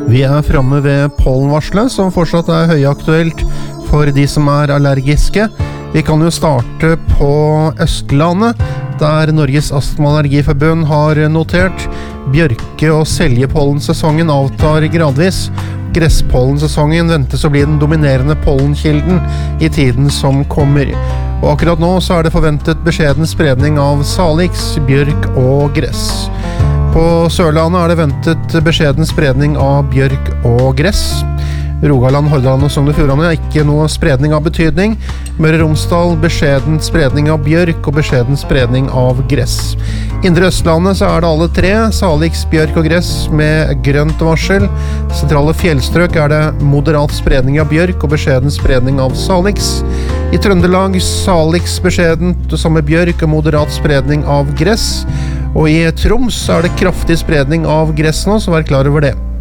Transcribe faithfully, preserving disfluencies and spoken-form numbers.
Vi er fremme ved pollenvarselet, som fortsatt er høyaktuelt for de som er allergiske. Vi kan jo starte på Østlandet, der Norges Astma- og Allergiforbund har notert. Bjørke- og seljepollensesongen avtar gradvis. Gresspollensesongen ventes å bli den dominerende pollenkilden i tiden som kommer. Og akkurat nå så er det forventet beskjeden spredning av salix, bjørk og gress. På Sørlandet er det ventet beskjeden spredning av bjørk og gress. Rogaland, Hordaland og Sogn og Fjordane er ikke noe spredning av betydning. Møre og Romsdal beskjeden spredning av bjørk og beskjeden spredning av gress. Indre Østlandet så er det alle tre, salix, bjørk og gress med grønt varsel. Sentrale fjellstrøk er det moderat spredning av bjørk og beskjeden spredning av salix. I Trøndelag salix beskjeden som med bjørk og moderat spredning av gress. Og i Troms er det kraftig spredning av gress nå, så vær klar over det.